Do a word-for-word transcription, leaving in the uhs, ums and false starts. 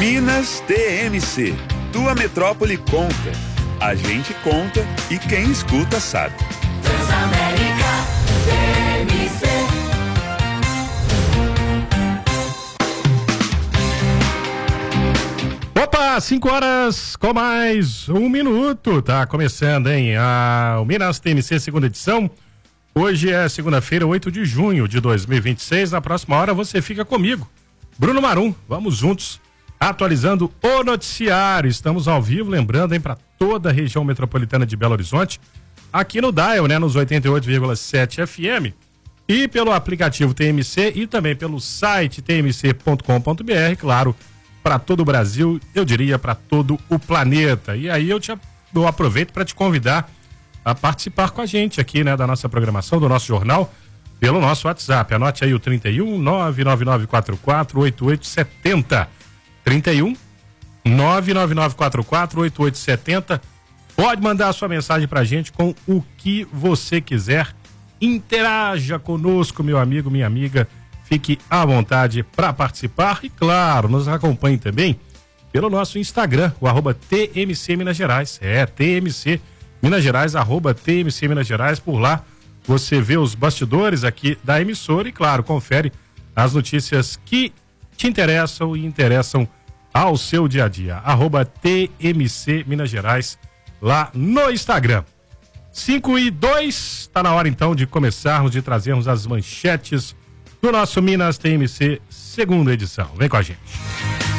Minas T M C. Tua metrópole conta. A gente conta e quem escuta sabe. Transamérica T M C. Opa, cinco horas com mais um minuto. Tá começando, hein? A, o Minas T M C, segunda edição. Hoje é segunda-feira, oito de junho de dois mil e vinte e seis. Na próxima hora você fica comigo, Bruno Marum. Vamos juntos atualizando o noticiário. Estamos ao vivo, lembrando, hein, para toda a região metropolitana de Belo Horizonte, aqui no Dial, né, nos oitenta e oito vírgula sete F M, e pelo aplicativo T M C e também pelo site t m c ponto com ponto b r, claro, para todo o Brasil, eu diria para todo o planeta. E aí eu te eu aproveito para te convidar a participar com a gente aqui, né, da nossa programação, do nosso jornal, pelo nosso WhatsApp. Anote aí o trinta e um, nove nove nove quatro quatro, oito oito sete zero. trinta e um, nove nove nove quatro quatro, oito oito sete zero. Pode mandar a sua mensagem pra gente com o que você quiser. Interaja conosco, meu amigo, minha amiga. Fique à vontade para participar e, claro, nos acompanhe também pelo nosso Instagram, o arroba T M C Minas Gerais. É, T M C Minas Gerais, arroba T M C Minas Gerais. Por lá você vê os bastidores aqui da emissora e, claro, confere as notícias que te interessam e interessam ao seu dia a dia. Arroba T M C Minas Gerais lá no Instagram. cinco e dois, tá na hora então de começarmos, de trazermos as manchetes do nosso Minas T M C segunda edição. Vem com a gente.